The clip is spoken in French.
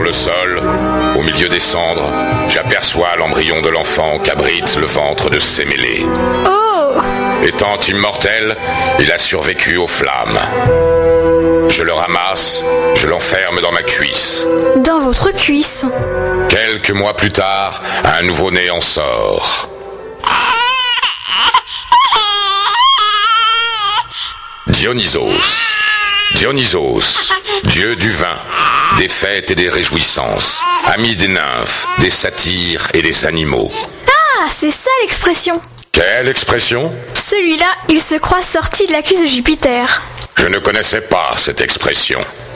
le sol, au milieu des cendres, j'aperçois l'embryon de l'enfant qu'abrite le ventre de Sémélé. Oh! Étant immortel, il a survécu aux flammes. Je le ramasse, je l'enferme dans ma cuisse. Dans votre cuisse? Quelques mois plus tard, un nouveau-né en sort. Dionysos, dieu du vin, des fêtes et des réjouissances, ami des nymphes, des satyres et des animaux. Ah, c'est ça l'expression. Quelle expression? Celui-là, il se croit sorti de la cuisse de Jupiter. Je ne connaissais pas cette expression.